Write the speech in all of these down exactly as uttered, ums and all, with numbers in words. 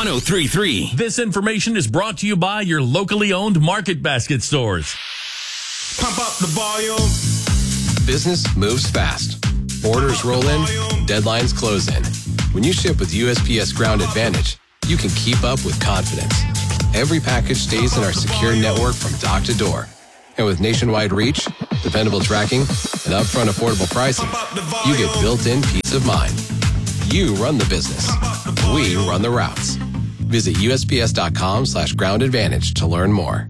one oh three point three. This information is brought to you by your locally owned Market Basket stores. Pump up the volume. Business moves fast. Orders roll in, deadlines close in. When you ship with U S P S Ground Advantage, you can keep up with confidence. Every package stays in our secure network from dock to door. And with nationwide reach, dependable tracking, and upfront affordable pricing, you get built-in peace of mind. You run the business. We run the routes. Visit USPS.com slash ground advantage to learn more.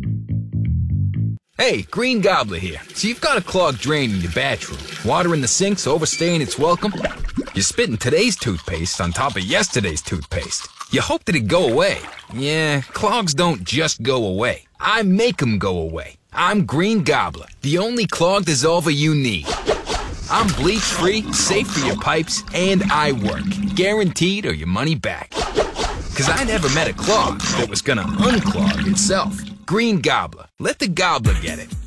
Hey, Green Gobbler here. So you've got a clogged drain in your bathroom. Water in the sink's overstaying its welcome. You're spitting today's toothpaste on top of yesterday's toothpaste. You hope that it'd go away. Yeah, clogs don't just go away. I make them go away. I'm Green Gobbler, the only clog dissolver you need. I'm bleach-free, safe for your pipes, and I work. Guaranteed or your money back. Because I never met a clog that was gonna unclog itself. Green Gobbler. Let the gobbler get it.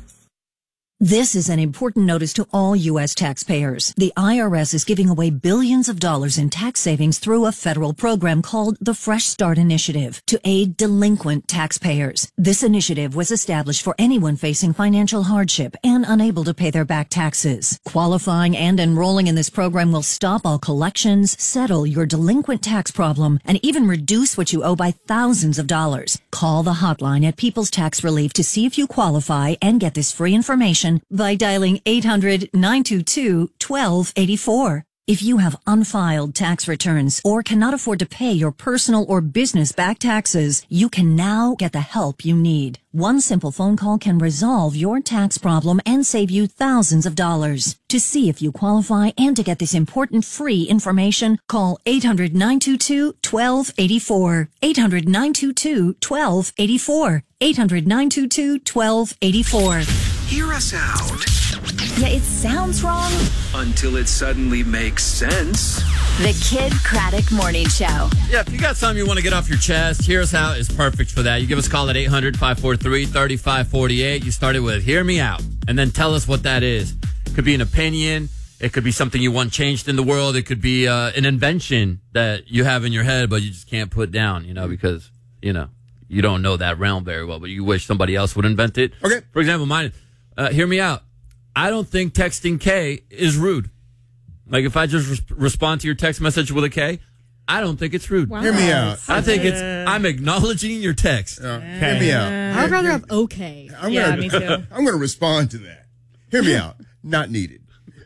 This is an important notice to all U S taxpayers. The I R S is giving away billions of dollars in tax savings through a federal program called the Fresh Start Initiative to aid delinquent taxpayers. This initiative was established for anyone facing financial hardship and unable to pay their back taxes. Qualifying and enrolling in this program will stop all collections, settle your delinquent tax problem, and even reduce what you owe by thousands of dollars. Call the hotline at People's Tax Relief to see if you qualify and get this free information by dialing eight hundred, nine two two, one two eight four. If you have unfiled tax returns or cannot afford to pay your personal or business back taxes, you can now get the help you need. One simple phone call can resolve your tax problem and save you thousands of dollars. To see if you qualify and to get this important free information, call eight hundred, nine two two, one two eight four. eight hundred, nine two two, one two eight four. eight hundred, nine two two, one two eight four. Hear us out. Yeah, it sounds wrong. Until it suddenly makes sense. The Kid Craddock Morning Show. Yeah, if you got something you want to get off your chest, Hear Us Out is perfect for that. You give us a call at eight hundred, five four three, three five four eight. You start it with Hear Me Out, and then tell us what that is. It could be an opinion. It could be something you want changed in the world. It could be uh, an invention that you have in your head, but you just can't put down, you know, because, you know, you don't know that realm very well, but you wish somebody else would invent it. Okay. For example, mine, uh, hear me out. I don't think texting K is rude. Like, if I just res- respond to your text message with a K, I don't think it's rude. Wow. Hear me out. I think it's, I'm acknowledging your text. Uh, hear me out. I would rather have okay. I'm yeah, gonna, me too. I'm going to respond to that. Hear me out. Not needed.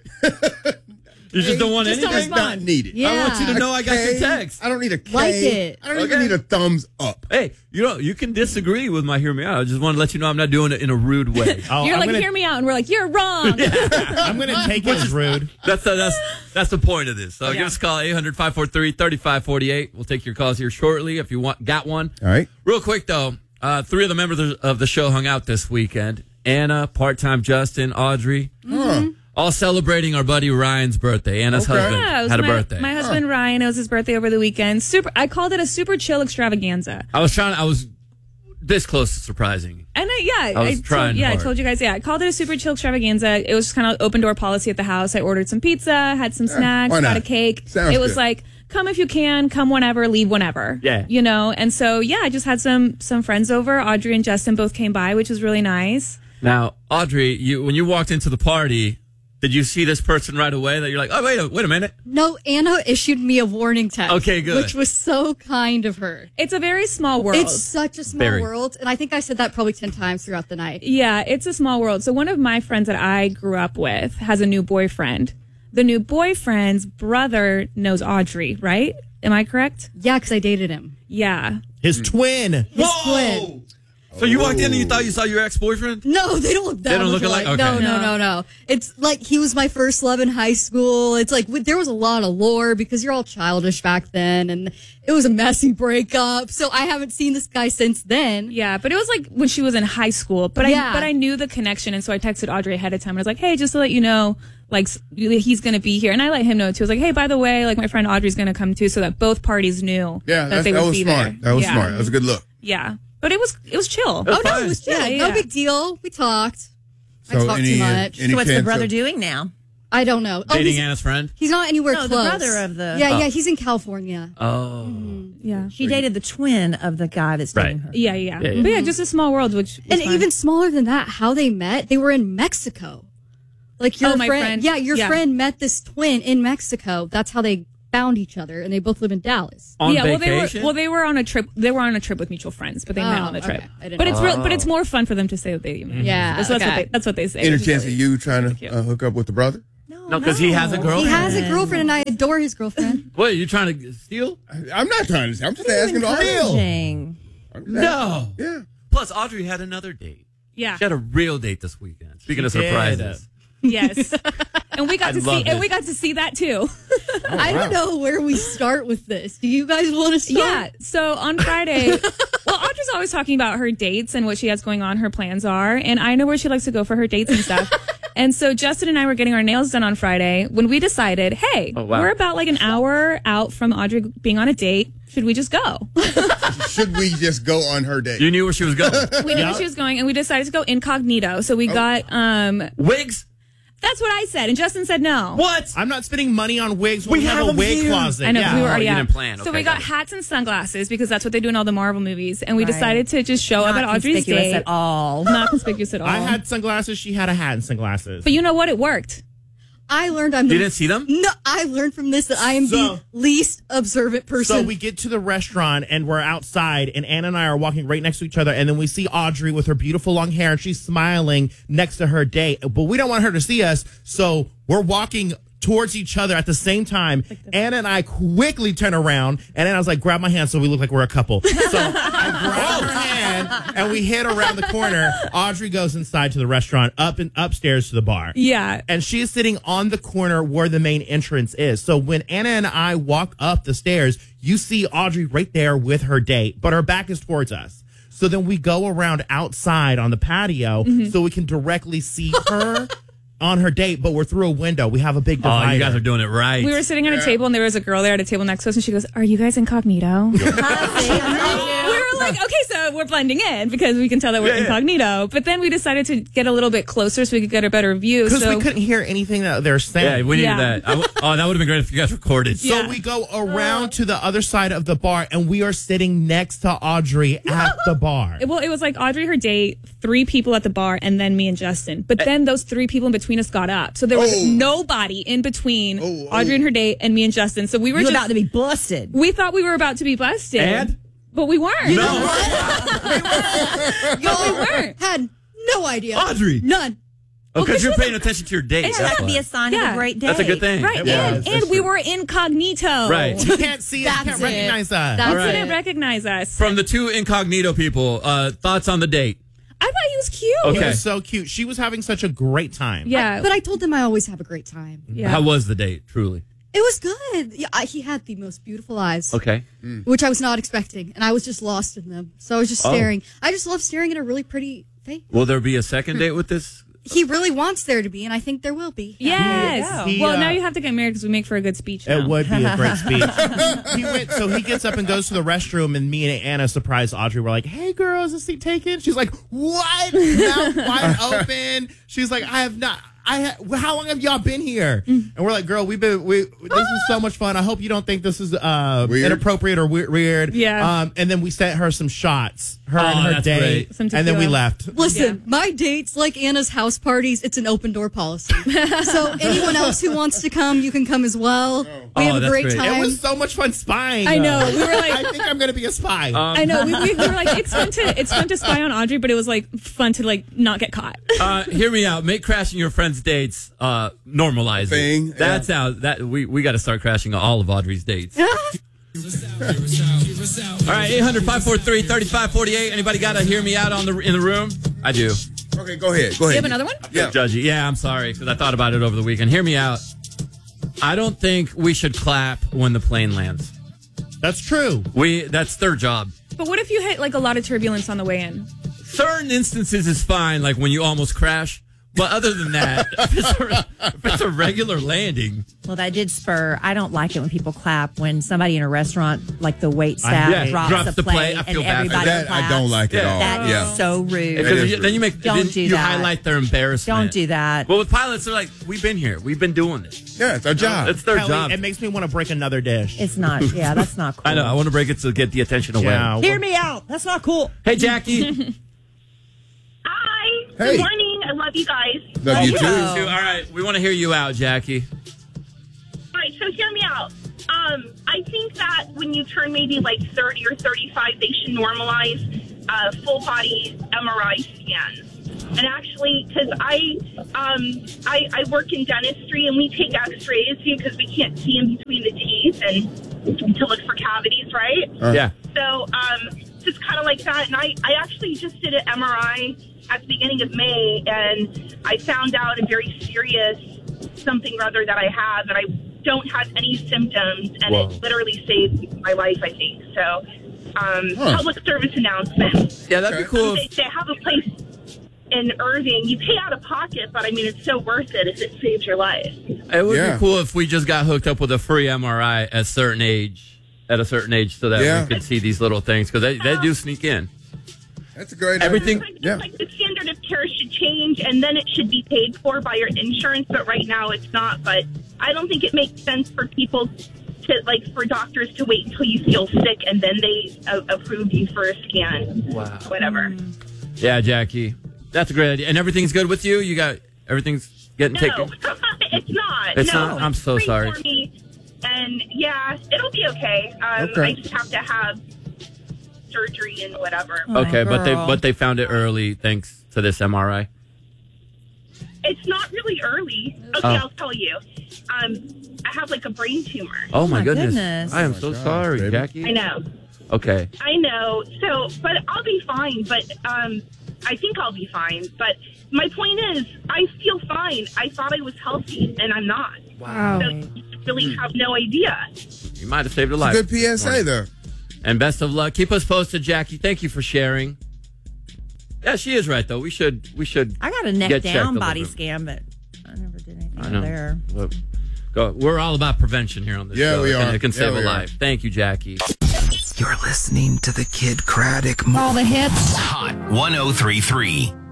You just don't want Just don't anything? respond. Not needed. Yeah. I want you to know I got your text. I don't need a K. Like it. I don't Okay. even need a thumbs up. Hey, you know, you can disagree with my hear me out. I just want to let you know I'm not doing it in a rude way. Oh, You're I'm like, gonna, hear me out, and we're like, you're wrong. I'm going to take it as rude. That's the, that's that's the point of this. So Yeah. give us a call, eight hundred, five four three, three five four eight. We'll take your calls here shortly if you want got one. All right. Real quick, though, uh, three of the members of the show hung out this weekend. Anna, part-time Justin, Audrey, Huh. all celebrating our buddy Ryan's birthday. Anna's Okay. husband Yeah, it was had a my, birthday. My husband Ryan, it was his birthday over the weekend. Super. I called it a super chill extravaganza. I was trying, I was this close to surprising. And I, yeah, I was told, trying yeah, hard. I told you guys. Yeah, I called it a super chill extravaganza. It was just kind of open door policy at the house. I ordered some pizza, had some snacks, why got not? a cake. Sounds it was good. like, come if you can, come whenever, leave whenever. Yeah. You know, and so yeah, I just had some some friends over. Audrey and Justin both came by, which was really nice. Now, Audrey, you when you walked into the party, did you see this person right away that you're like, oh, wait a, wait a minute? No, Anna issued me a warning text. Okay, good. Which was so kind of her. It's a very small world. It's such a small Very. world. And I think I said that probably ten times throughout the night. Yeah, it's a small world. So one of my friends that I grew up with has a new boyfriend. The new boyfriend's brother knows Audrey, right? Am I correct? Yeah, because I dated him. Yeah. His twin. His twin. So you walked in and you thought you saw your ex-boyfriend? No, they don't look that They don't much look alike? alike. No, Okay. no, no, no. It's like he was my first love in high school. It's like there was a lot of lore because you're all childish back then, and it was a messy breakup. So I haven't seen this guy since then. Yeah, but it was like when she was in high school. But Yeah. I but I knew the connection, and so I texted Audrey ahead of time. And I was like, hey, just to let you know, like s- he's going to be here. And I let him know too. I was like, hey, by the way, like my friend Audrey's going to come too, so that both parties knew Yeah, that that's, they that would was be smart. there. That was Yeah. smart. That was a good look. Yeah. But it was it was chill. Oh, no, it was chill. Yeah, No yeah. big deal. We talked. I So talked any, too uh, much. any So what's the chance brother of- doing now? I don't know. Oh, Dating he's, Anna's friend? he's not anywhere No, the close. brother of the- Yeah, Oh. yeah, he's in California. Oh. Yeah. She dated the twin of the guy that's dating Right. her. Yeah, yeah, Yeah, yeah. But yeah, just a small world, which was And fun. even smaller than that, how they met, they were in Mexico. Like your Oh, my friend, friend. yeah, your Yeah. friend met this twin in Mexico. That's how they found each other, and they both live in Dallas. On yeah, well, they were vacation? well, they were on a trip. They were on a trip with mutual friends, but they met Oh, on the trip. okay. I didn't But know. it's real. But it's more fun for them to say that they. Yeah, that's, that's what okay. they. That's what they say. Any which is chance of really- you trying to uh, hook up with the brother? No, because he has a girlfriend. He has a girlfriend, and I adore his girlfriend. What, are you trying to steal? I'm not trying to. I'm just asking the real. Encouraging. No. Yeah. Plus, Audrey had another date. Yeah. She had a real date this weekend. Speaking of She did. surprises. Yes. And we got I to see. love And it. we got to see that too. I don't know where we start with this. Do you guys want to start? Yeah. So on Friday, well, Audrey's always talking about her dates and what she has going on, her plans are, and I know where she likes to go for her dates and stuff. And so Justin and I were getting our nails done on Friday when we decided, hey, Oh, wow. we're about like an hour out from Audrey being on a date. Should we just go? Should we just go on her date? You knew where she was going. We knew where she was going, and we decided to go incognito. So we got um Wigs? that's what I said, and Justin said no. What? I'm not spending money on wigs. We We, have, have a them wig here. closet. I know, yeah. we were already you out. didn't plan. So Okay, we got got it. hats and sunglasses because that's what they do in all the Marvel movies, and we Right. decided to just show up Not at Audrey's conspicuous date. at all. Not conspicuous at all. I had sunglasses. She had a hat and sunglasses. but you know what? It worked. I learned I'm the You didn't see them? No, I learned from this that I am So- the least observant person. So we get to the restaurant and we're outside, and Anna and I are walking right next to each other, and then we see Audrey with her beautiful long hair, and she's smiling next to her date, but we don't want her to see us, so we're walking towards each other at the same time. Anna and I quickly turn around, and then I was like, grab my hand so we look like we're a couple. So I grab her hand, and we head around the corner. Audrey goes inside to the restaurant, up and upstairs to the bar. Yeah. And she is sitting on the corner where the main entrance is. So when Anna and I walk up the stairs, you see Audrey right there with her date, but her back is towards us. So then we go around outside on the patio so we can directly see her on her date, but we're through a window. We have a big divider. Oh, you guys are doing it right. We were sitting at a table, and there was a girl there at a table next to us, and she goes, "Are you guys incognito?" we were like, "Okay, so we're blending in because we can tell that we're Yeah, yeah. incognito." But then we decided to get a little bit closer so we could get a better view. Because So we couldn't hear anything that they're saying. Yeah, we needed Yeah. that. I w- oh, that would have been great if you guys recorded. So Yeah. we go around to the other side of the bar, and we are sitting next to Audrey at the bar. well, it was like Audrey, her date, three people at the bar, and then me and Justin. But then those three people in between us got up, so there was Oh. nobody in between Oh, Audrey oh. and her date and me and Justin. So we were You're just about to be busted. we thought we were about to be busted, And? but we weren't. No. but we weren't. had no idea. Audrey. None. Oh, because this you're was paying attention to your date. And That's that could be why. a sign Yeah. of a great day. That's a good thing. Right, It and, was. and we were incognito. Right. You can't see us, That's can't it. recognize us. That's All right. Didn't recognize us. From the two incognito people, uh, thoughts on the date? I thought he was cute. He Okay. was so cute. She was having such a great time. Yeah, But I told them I always have a great time. yeah. How was the date, truly? It was good. Yeah, I, he had the most beautiful eyes, Okay. which I was not expecting, and I was just lost in them. So I was just Oh. staring. I just love staring at a really pretty face. Will there be a second date with this? He really wants there to be, and I think there will be. Yes. He, well, uh, now you have to get married because we make for a good speech. Now. It would be a great speech. he went, so he gets up and goes to the restroom, and me and Anna surprised Audrey. We're like, "Hey, girl, is the seat taken?" She's like, "What?" Mouth wide open. She's like, "I have not." I ha- how long have y'all been here? And we're like, girl, we've been. We this is so much fun. I hope you don't think this is uh, Weird. inappropriate or we- weird. Yeah. Um, and then we sent her some shots, her Oh, and her that's date, great. Some and then we tequila. left. Listen, my dates, like Anna's house parties, it's an open door policy. So anyone else who wants to come, you can come as well. We Oh, have a that's great great. time. It was so much fun spying. I know. We were like, I think I'm gonna be a spy. I know. We, we were like, it's fun to it's fun to spy on Audrey, but it was like fun to like not get caught. Uh, hear me out. Make crashing your friends' dates uh, normalize Thing, it. That's how that we we got to start crashing all of Audrey's dates. All right, eight hundred, five four three, three five four eight. Anybody got to hear me out on the in the room? I do. Okay, go ahead. Go ahead. You have another one? Yeah. Judgy. Yeah, I'm sorry because I thought about it over the weekend. Hear me out. I don't think we should clap when the plane lands. That's true. We that's their job. But what if you hit like a lot of turbulence on the way in? Certain instances is fine, like when you almost crash. But other than that, if it's, a, if it's a regular landing. Well, that did spur. I don't like it when people clap when somebody in a restaurant, like the wait staff, yeah, drops, drops the the plate, plate. I feel and bad for everybody that. claps. I don't like at all. That Yeah. is so rude. Because you, then you make Don't then do you that. highlight their embarrassment. Don't do that. Well, with pilots, they're like, we've been here. We've been doing this. Yeah, it's our job. It's their Kelly, job. It makes me want to break another dish. It's not. Yeah, that's not cool. I know. I want to break it to get the attention away. Yeah. Hear me out. That's not cool. Hey, Jackie. Hi. Hey. Good morning. I love you guys. Love you too. Hello. All right. We want to hear you out, Jackie. All right, so hear me out. Um, I think that when you turn maybe like thirty or thirty-five, they should normalize uh, full body M R I scans. And actually, because I, um, I I work in dentistry and we take X-rays because we can't see in between the teeth and to look for cavities, right? Uh, Yeah. So um, just kind of like that. And I, I actually just did an M R I at the beginning of May, and I found out a very serious something rather that I have, and I don't have any symptoms, and Whoa. it literally saved my life, I think. So um, Huh. public service announcement. Yeah, that'd be cool. They, they have a place in Irving. You pay out of pocket, but I mean, it's so worth it if it saves your life. It would Yeah. be cool if we just got hooked up with a free M R I at a certain age, at a certain age, so that Yeah. we could see these little things because they, they do sneak in. That's a great Everything- idea. It's like the standard of care should change, and then it should be paid for by your insurance. But right now, it's not. But I don't think it makes sense for people to like for doctors to wait until you feel sick and then they uh, approve you for a scan. Wow. Whatever. Yeah, Jackie, that's a great idea. And everything's good with you. You got everything's getting No, taken. it's not. It's no, not? I'm so Free sorry. For me. And yeah, it'll be okay. Um, Okay. I just have to have surgery and whatever. Okay, but they girl. but they found it early thanks to this M R I. It's not really early. Okay, Oh. I'll tell you. Um, I have like a brain tumor. Oh my, my goodness. goodness. I am Oh my so God, sorry, baby. Jackie. I know. Okay. I know. So, but I'll be fine. But um, I think I'll be fine. But my point is, I feel fine. I thought I was healthy, and I'm not. Wow. So you really have no idea. You might have saved a life. Good P S A there. And best of luck. Keep us posted, Jackie. Thank you for sharing. Yeah, she is right though. We should we should I got a neck get checked a down little body bit. scan, but I never did anything I know. there. Well, go. We're all about prevention here on this Yeah, show. we It can- are. It can Yeah, save a we are. life. Thank you, Jackie. You're listening to the Kid Craddock All the hits. Hot one oh three point three.